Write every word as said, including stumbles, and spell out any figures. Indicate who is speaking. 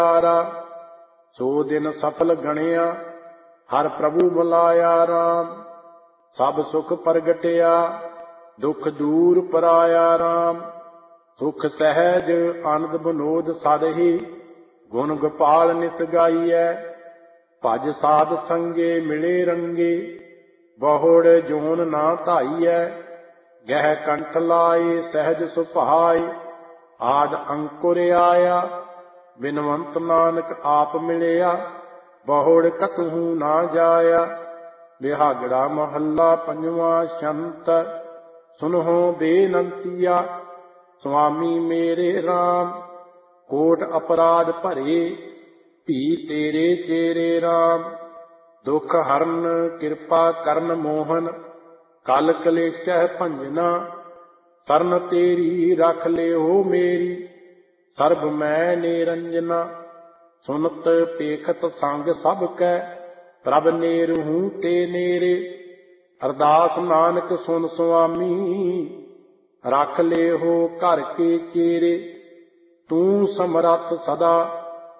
Speaker 1: ਸੋ ਦਿਨ ਸਫਲ ਗਣਿਆ ਹਰ ਪ੍ਰਭੂ ਬੁਲਾਇਆ ਰਾਮ। ਸਭ ਸੁਖ ਪ੍ਰਗਟਿਆ ਦੁਖ ਦੂਰ ਪਰਾਇਆ ਰਾਮ। ਸੁਖ ਸਹਿਜ ਆਨੰਦ ਬਨੋਦ ਸਦ ਹੀ ਗੁਣ ਗੋਪਾਲ ਨਿਤ ਗਾਈਐ। ਭਜ ਸਾਧ ਸੰਗੇ ਮਿਲੇ ਰੰਗੇ ਬਹੁੜ ਜੋਨ ਨਾ ਧਾਈਐ। ਗਹਿ ਕੰਠ ਲਾਏ ਸਹਿਜ ਸੁਭਾਏ ਆਦ ਅੰਕੁਰ ਆਇਆ। ਬਿਨਵੰਤ ਨਾਨਕ ਆਪ ਮਿਲਿਆ ਬਹੁੜ ਕਤਹੂ ਨਾ ਜਾਇਆ। ਬਿਹਾਗੜਾ ਮਹੱਲਾ ਪੰਜਵਾਂ ਛੰਤ। ਸੁਨਹੁ ਬੇਨੰਤੀਆ ਸੁਆਮੀ ਮੇਰੇ ਰਾਮ। ਕੋਟ ਅਪਰਾਧ ਭਰੇ ਭੀ ਤੇਰੇ ਚੇਰੇ ਰਾਮ। ਦੁਖ ਹਰਨ ਕਿਰਪਾ ਕਰਨ ਮੋਹਨ ਕਲ ਕਲੇਸ਼ਹਿ ਭੰਜਨਾ। ਸਰਨ ਤੇਰੀ ਰਖ ਲਿਓ ਮੇਰੀ ਸਰਬ ਮੈਂ ਨਿਰੰਜਨਾ। ਸੁਨਤ ਪੇਖਤ ਸੰਗ ਸਭ ਕੈ ਪ੍ਰਭ ਨੇਰਹੂ ਤੇ ਨੇਰੇ। ਅਰਦਾਸ ਨਾਨਕ ਸੁਨ ਸੁਆਮੀ ਰਖ ਲਿਓ ਘਰ ਕੇ ਚੇਰੇ। ਤੂੰ ਸਮਰੱਥ ਸਦਾ